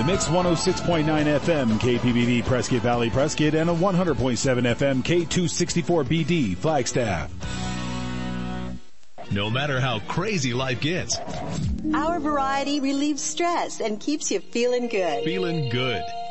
The Mix 106.9 FM KPBD Prescott Valley Prescott and a 100.7 FM K264BD Flagstaff. No matter how crazy life gets, our variety relieves stress and keeps you feeling good. Feeling good.